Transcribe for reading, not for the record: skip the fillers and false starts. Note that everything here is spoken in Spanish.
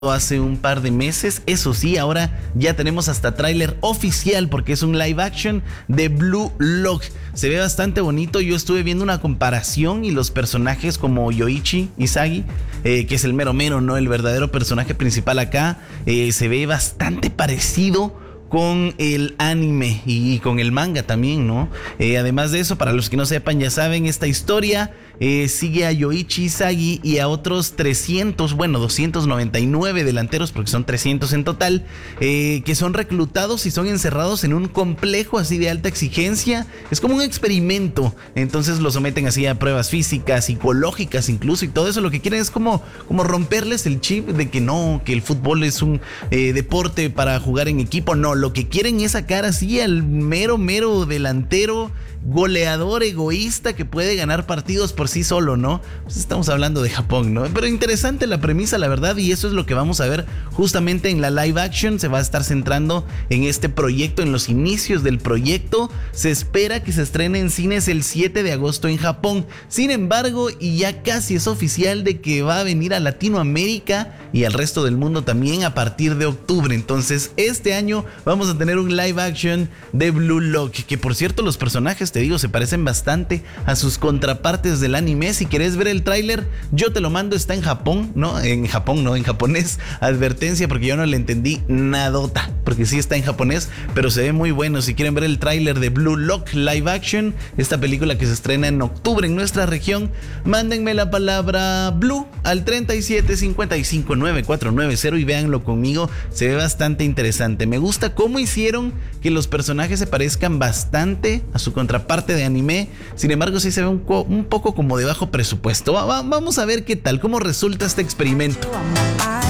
hace un par de meses. Eso sí, ahora ya tenemos hasta tráiler oficial porque es un live action de Blue Lock. Se ve bastante bonito. Yo estuve viendo una comparación y los personajes como Yoichi Izagi, que es el mero mero, ¿no? El verdadero personaje principal acá, se ve bastante parecido con el anime y con el manga también, ¿no? Además de eso, para los que no sepan, ya saben, esta historia sigue a Yoichi Izagi y a otros 299 delanteros, porque son 300 en total, que son reclutados y son encerrados en un complejo así de alta exigencia. Es como un experimento, entonces los someten así a pruebas físicas, psicológicas incluso, y todo eso. Lo que quieren es como romperles el chip de que no, que el fútbol es un deporte para jugar en equipo. No, lo que quieren es sacar así al mero delantero, goleador, egoísta, que puede ganar partidos por sí solo, ¿no? Pues estamos hablando de Japón, ¿no? Pero interesante la premisa, la verdad, y eso es lo que vamos a ver justamente en la live action. Se va a estar centrando en este proyecto, en los inicios del proyecto. Se espera que se estrene en cines el 7 de agosto en Japón. Sin embargo, y ya casi es oficial de que va a venir a Latinoamérica y al resto del mundo también a partir de octubre. Entonces, este año vamos a tener un live action de Blue Lock, que por cierto, los personajes, te digo, se parecen bastante a sus contrapartes del anime. Si quieres ver el tráiler, yo te lo mando. Está en Japón, ¿no? En Japón, no, en japonés. Advertencia, porque yo no le entendí nadota, porque sí está en japonés, pero se ve muy bueno. Si quieren ver el tráiler de Blue Lock live action, esta película que se estrena en octubre en nuestra región, mándenme la palabra Blue al 37559490 y véanlo conmigo. Se ve bastante interesante. Me gusta cómo hicieron que los personajes se parezcan bastante a su contraparte de anime. Sin embargo, sí se ve un poco como de bajo presupuesto. Vamos a ver qué tal, cómo resulta este experimento.